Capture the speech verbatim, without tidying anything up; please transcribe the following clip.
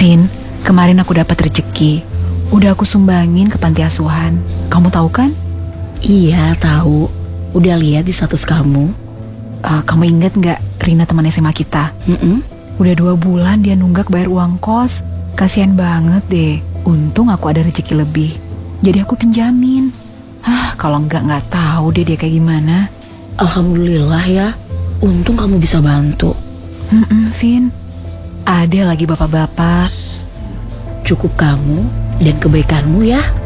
Vin, kemarin aku dapat rezeki. Udah aku sumbangin ke panti asuhan. Kamu tahu kan? Iya, tahu. Udah lihat di status kamu. Uh, kamu ingat nggak Rina teman S M A kita? Mm-mm. Udah dua bulan dia nunggak bayar uang kos. Kasian banget deh. Untung aku ada rezeki lebih. Jadi aku pinjamin. Ah, kalau nggak nggak tahu deh dia kayak gimana. Alhamdulillah ya. Untung kamu bisa bantu. Mm-mm, Vin. Ada lagi bapak-bapak. Cukup kamu dan kebaikanmu ya.